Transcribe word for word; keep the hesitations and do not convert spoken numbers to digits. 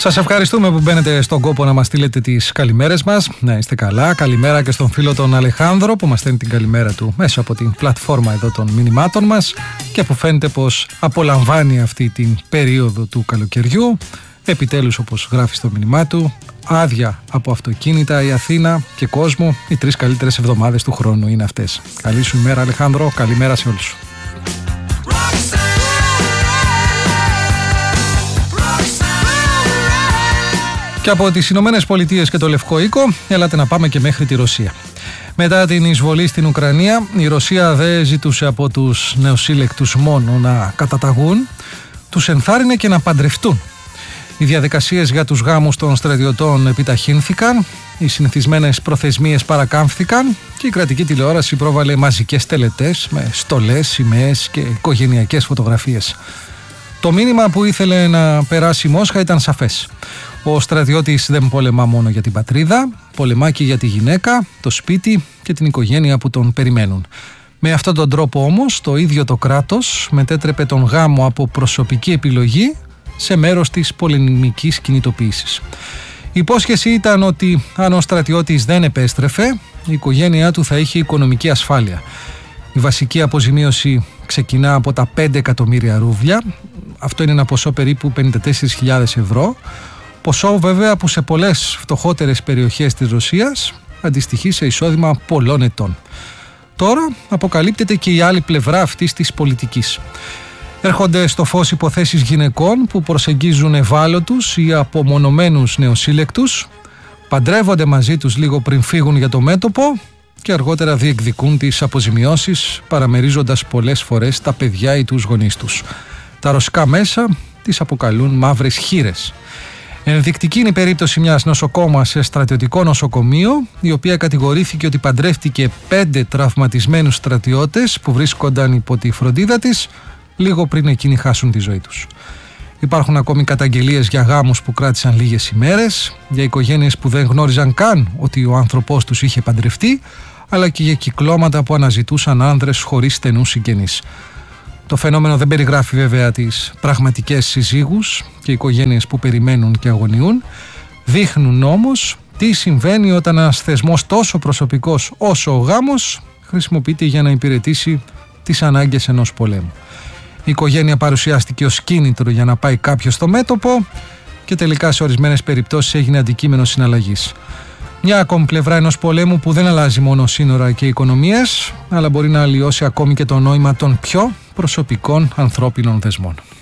Σας ευχαριστούμε που μπαίνετε στον κόπο να μας στείλετε τις καλημέρες μας. Να είστε καλά. Καλημέρα και στον φίλο τον Αλεχάνδρο που μας στέλνει την καλημέρα του μέσω από την πλατφόρμα εδώ των μηνυμάτων μας και που φαίνεται πως απολαμβάνει αυτή την περίοδο του καλοκαιριού. Επιτέλους, όπως γράφει στο μήνυμά του, άδεια από αυτοκίνητα η Αθήνα και κόσμο. Οι τρεις καλύτερες εβδομάδες του χρόνου είναι αυτές. Καλή σου ημέρα, Αλεχάνδρο. Καλημέρα σε όλους. Και από τις Ηνωμένες Πολιτείες και το Λευκό Οίκο, έλατε να πάμε και μέχρι τη Ρωσία. Μετά την εισβολή στην Ουκρανία, η Ρωσία δεν ζητούσε από τους νεοσύλλεκτους μόνο να καταταγούν, τους ενθάρρυνε και να παντρευτούν. Οι διαδικασίες για τους γάμους των στρατιωτών επιταχύνθηκαν, οι συνηθισμένες προθεσμίες παρακάμφθηκαν και η κρατική τηλεόραση πρόβαλε μαζικές τελετές με στολές, σημαίες και οικογενειακές φωτογραφίες. Το μήνυμα που ήθελε να περάσει η Μόσχα ήταν σαφές. Ο στρατιώτης δεν πολεμά μόνο για την πατρίδα, πολεμά και για τη γυναίκα, το σπίτι και την οικογένεια που τον περιμένουν. Με αυτόν τον τρόπο όμως το ίδιο το κράτος μετέτρεπε τον γάμο από προσωπική επιλογή σε μέρος της πολεμικής κινητοποίησης. Η υπόσχεση ήταν ότι αν ο στρατιώτης δεν επέστρεφε, η οικογένειά του θα είχε οικονομική ασφάλεια. Η βασική αποζημίωση ξεκινά από τα πέντε εκατομμύρια ρούβλια, αυτό είναι ένα ποσό περίπου πενήντα τέσσερις χιλιάδες ευρώ, ποσό βέβαια που σε πολλές φτωχότερες περιοχές της Ρωσίας αντιστοιχεί σε εισόδημα πολλών ετών. Τώρα αποκαλύπτεται και η άλλη πλευρά αυτής της πολιτικής. Έρχονται στο φως υποθέσεις γυναικών που προσεγγίζουν ευάλωτους ή απομονωμένους νεοσύλλεκτους, παντρεύονται μαζί τους λίγο πριν φύγουν για το μέτωπο και αργότερα διεκδικούν τις αποζημιώσεις, παραμερίζοντας πολλές φορές τα παιδιά ή τους γονείς τους. Τα ρωσικά μέσα τις αποκαλούν μαύρες χήρες. Ενδεικτική είναι η περίπτωση μιας νοσοκόμας σε στρατιωτικό νοσοκομείο, η οποία κατηγορήθηκε ότι παντρεύτηκε πέντε τραυματισμένους στρατιώτες που βρίσκονταν υπό τη φροντίδα της, λίγο πριν εκείνοι χάσουν τη ζωή τους. Υπάρχουν ακόμη καταγγελίες για γάμους που κράτησαν λίγες ημέρες, για οικογένειες που δεν γνώριζαν καν ότι ο άνθρωπός τους είχε παντρευτεί, αλλά και για κυκλώματα που αναζητούσαν άνδρες χωρίς στενούς συγγενείς. Το φαινόμενο δεν περιγράφει βέβαια τις πραγματικές συζύγους και οικογένειες που περιμένουν και αγωνιούν. Δείχνουν όμως τι συμβαίνει όταν ένας θεσμός τόσο προσωπικός όσο ο γάμος χρησιμοποιείται για να υπηρετήσει τις ανάγκες ενός πολέμου. Η οικογένεια παρουσιάστηκε ως κίνητρο για να πάει κάποιος στο μέτωπο και τελικά σε ορισμένες περιπτώσεις έγινε αντικείμενο συναλλαγής. Μια ακόμη πλευρά ενός πολέμου που δεν αλλάζει μόνο σύνορα και οικονομίες, αλλά μπορεί να αλλοιώσει ακόμη και το νόημα των πιο προσωπικών ανθρώπινων δεσμών.